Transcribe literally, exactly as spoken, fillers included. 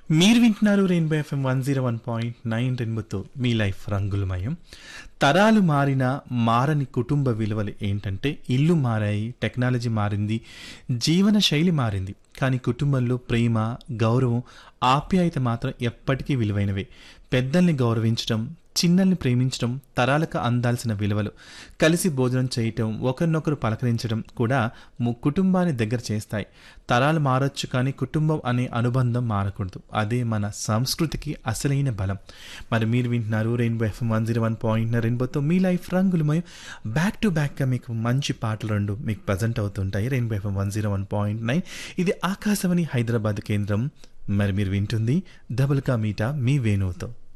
మీరు వింటున్నారు rainbow FM one zero one point nine రెయిన్బోతో మీ లైఫ్ రంగులమయం. తరాలు మారిన మారని కుటుంబ విలువలు ఏంటంటే ఇల్లు మారాయి, టెక్నాలజీ మారింది, జీవన శైలి మారింది, కానీ కుటుంబంలో ప్రేమ, గౌరవం, ఆప్యాయత మాత్రం ఎప్పటికీ విలువైనవే. పెద్దల్ని గౌరవించడం, చిన్నల్ని ప్రేమించడం తరాలకు అందాల్సిన విలువలు. కలిసి భోజనం చేయటం, ఒకరినొకరు పలకరించడం కూడా ము కుటుంబాన్ని దగ్గర చేస్తాయి. తరాలు మారొచ్చు, కానీ కుటుంబం అనే అనుబంధం మారకూడదు. అదే మన సంస్కృతికి అసలైన బలం. మరి మీరు వింటున్నారు rainbow FM one zero one point రెయిన్బోతో మీ లైఫ్ రంగులమయం. బ్యాక్ టు బ్యాక్గా మీకు మంచి పాటలు రెండు మీకు ప్రజెంట్ అవుతుంటాయి rainbow FM one zero one point nine. ఇది ఆకాశవాణి హైదరాబాద్ కేంద్రం. మరి మీరు వింటుంది డబుల్ కా మీటా మీ వేణువుతో.